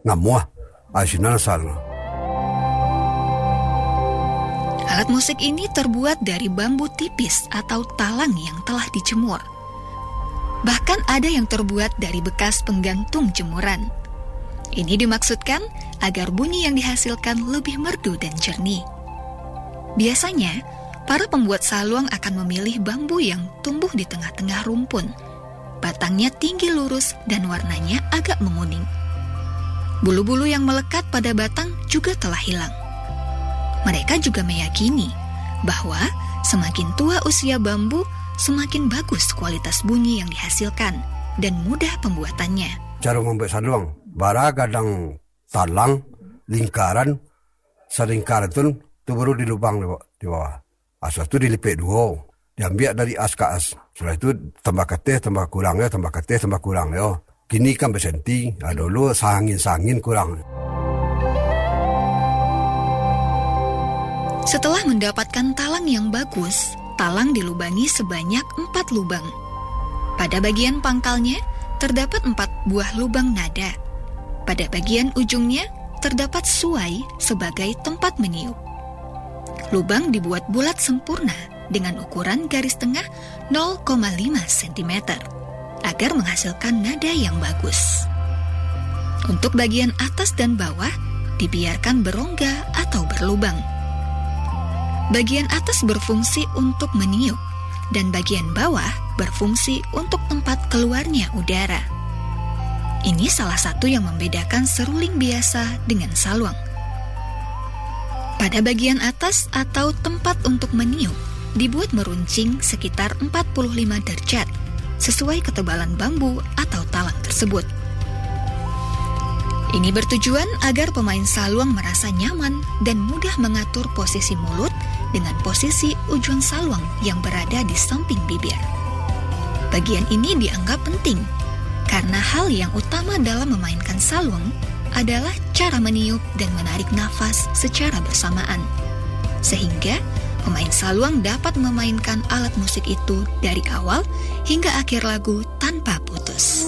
namuah asinan salna. Alat musik ini terbuat dari bambu tipis atau talang yang telah dijemur. Bahkan ada yang terbuat dari bekas penggantung jemuran. Ini dimaksudkan agar bunyi yang dihasilkan lebih merdu dan jernih. Biasanya, para pembuat saluang akan memilih bambu yang tumbuh di tengah-tengah rumpun. Batangnya tinggi lurus dan warnanya agak menguning. Bulu-bulu yang melekat pada batang juga telah hilang. Mereka juga meyakini bahwa semakin tua usia bambu, semakin bagus kualitas bunyi yang dihasilkan dan mudah pembuatannya. Cara membuat saluang, bara kadang talang, lingkaran, selingkar itu baru di lubang di bawah. Asas itu dilipet dua, diambil dari as ke as. Setelah itu tambah keteh, tambah kurangnya, tambah keteh, tambah kurangnya. Kini kan bersenti, dulu sangin kurang. Setelah mendapatkan talang yang bagus, talang dilubangi sebanyak 4 lubang. Pada bagian pangkalnya, terdapat 4 buah lubang nada. Pada bagian ujungnya, terdapat suai sebagai tempat meniup. Lubang dibuat bulat sempurna dengan ukuran garis tengah 0,5 cm agar menghasilkan nada yang bagus. Untuk bagian atas dan bawah, dibiarkan berongga atau berlubang. Bagian atas berfungsi untuk meniup, dan bagian bawah berfungsi untuk tempat keluarnya udara. Ini salah satu yang membedakan seruling biasa dengan saluang. Pada bagian atas atau tempat untuk meniup, dibuat meruncing sekitar 45 derajat, sesuai ketebalan bambu atau talang tersebut. Ini bertujuan agar pemain saluang merasa nyaman dan mudah mengatur posisi mulut dengan posisi ujung saluang yang berada di samping bibir. Bagian ini dianggap penting karena hal yang utama dalam memainkan saluang adalah cara meniup dan menarik nafas secara bersamaan. Sehingga pemain saluang dapat memainkan alat musik itu dari awal hingga akhir lagu tanpa putus.